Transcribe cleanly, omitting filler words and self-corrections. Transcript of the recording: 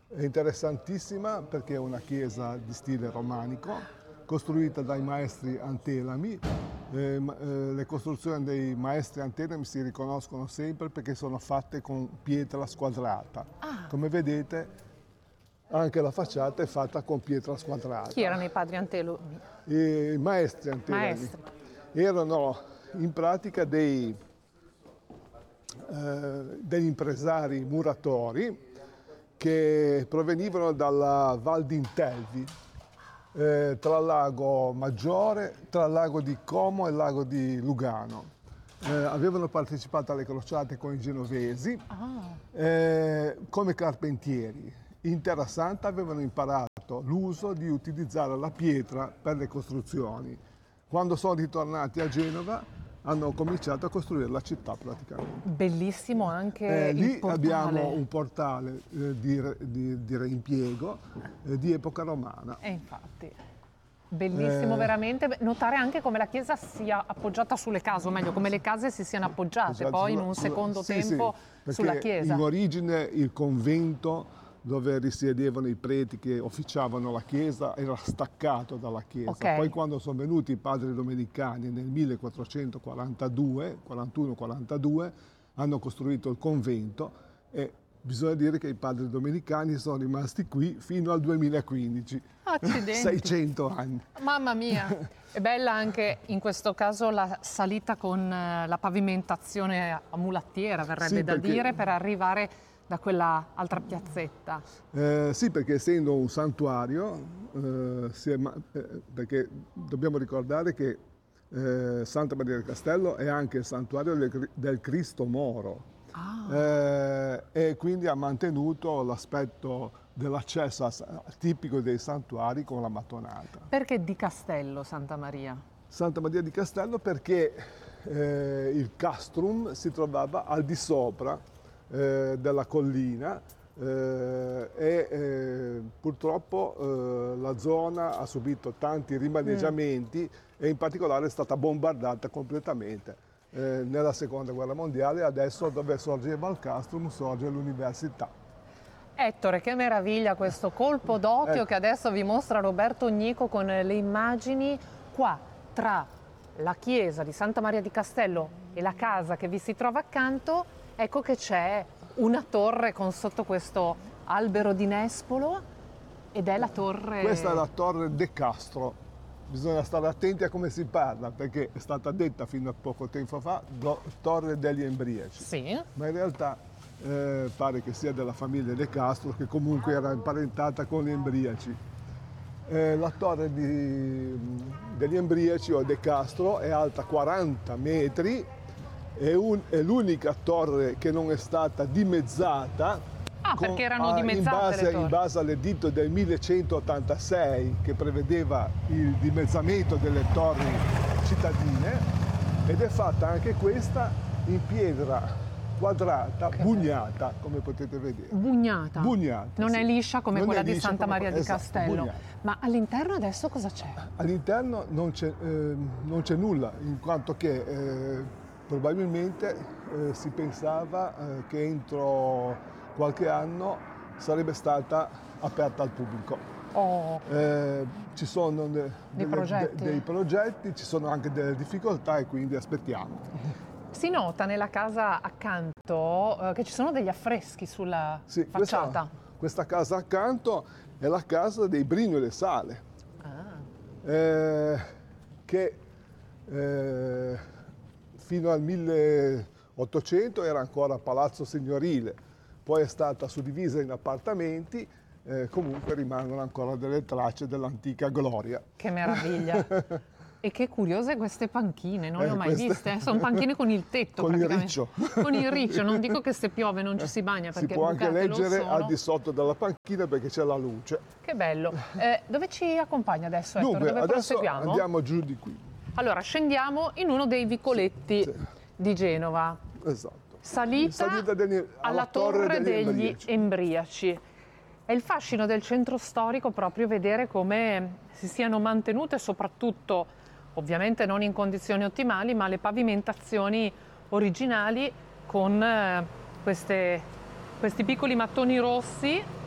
È interessantissima perché è una chiesa di stile romanico, costruita dai maestri Antelami. Le costruzioni dei maestri Antelami si riconoscono sempre perché sono fatte con pietra squadrata. Come vedete, anche la facciata è fatta con pietra squadrata. Chi erano i padri Antelami? I maestri Antelami Maestri. erano in pratica degli impresari muratori che provenivano dalla Val d'Intelvi, tra il lago Maggiore, tra il lago di Como e il lago di Lugano. Avevano partecipato alle crociate con i genovesi come carpentieri. In Terra Santa avevano imparato l'uso di utilizzare la pietra per le costruzioni. Quando sono ritornati a Genova hanno cominciato a costruire la città praticamente. Bellissimo anche Lì il portale. abbiamo un portale di reimpiego di epoca romana. E infatti, bellissimo veramente. Notare anche come la chiesa sia appoggiata sulle case, o meglio, come le case si siano appoggiate poi in un secondo tempo sulla chiesa. In origine il convento dove risiedevano i preti che officiavano la chiesa era staccato dalla chiesa. Okay. Poi quando sono venuti i padri domenicani nel 1441-42 hanno costruito il convento e bisogna dire che i padri domenicani sono rimasti qui fino al 2015. Accidenti. 600 anni. Mamma mia, è bella anche in questo caso la salita con la pavimentazione a mulattiera, verrebbe da dire, per arrivare da quella altra piazzetta. Sì, perché essendo un santuario, perché dobbiamo ricordare che Santa Maria del Castello è anche il santuario del Cristo Moro. E quindi ha mantenuto l'aspetto dell'accesso tipico dei santuari con la mattonata. Perché di Castello Santa Maria? Santa Maria di Castello perché il castrum si trovava al di sopra della collina e purtroppo la zona ha subito tanti rimaneggiamenti e in particolare è stata bombardata completamente nella seconda guerra mondiale. Adesso dove sorgeva il castrum sorge l'università. Ettore, che meraviglia questo colpo d'occhio che adesso vi mostra Roberto Ognico con le immagini qua tra la chiesa di Santa Maria di Castello e la casa che vi si trova accanto. Ecco che c'è una torre con sotto questo albero di nespolo ed è la torre... Questa è la torre De Castro. Bisogna stare attenti a come si parla perché è stata detta fino a poco tempo fa torre degli Embriaci. Sì. Ma in realtà pare che sia della famiglia De Castro che comunque era imparentata con gli Embriaci. La torre degli Embriaci o De Castro è alta 40 metri. È l'unica torre che non è stata dimezzata. Perché erano dimezzate in base all'editto del 1186 che prevedeva il dimezzamento delle torri cittadine, ed è fatta anche questa in pietra quadrata, bugnata, come potete vedere. Bugnata? Bugnata, non è sì. liscia come Non quella è di liscia Santa come Maria di Castello. bugnata. Ma all'interno adesso cosa c'è? All'interno non c'è nulla, in quanto che probabilmente si pensava che entro qualche anno sarebbe stata aperta al pubblico. Ci sono dei progetti, ci sono anche delle difficoltà e quindi aspettiamo. Si nota nella casa accanto che ci sono degli affreschi sulla facciata. Questa casa accanto è la casa dei Brignoles Sale, che fino al 1800 era ancora palazzo signorile, poi è stata suddivisa in appartamenti, comunque rimangono ancora delle tracce dell'antica gloria. Che meraviglia! E che curiose queste panchine, non le ho mai viste. Sono panchine con il tetto con praticamente. Il riccio. Con il riccio, non dico che se piove non ci si bagna perché si può anche bucate leggere lo sono. al di sotto della panchina perché c'è la luce. Che bello. Dove ci accompagna adesso, Ettore? Dunque, Dove adesso proseguiamo? andiamo giù di qui. Allora, scendiamo in uno dei vicoletti di Genova. Esatto. Salita alla torre degli Embriaci. È il fascino del centro storico proprio vedere come si siano mantenute, soprattutto, ovviamente non in condizioni ottimali, ma le pavimentazioni originali con questi piccoli mattoni rossi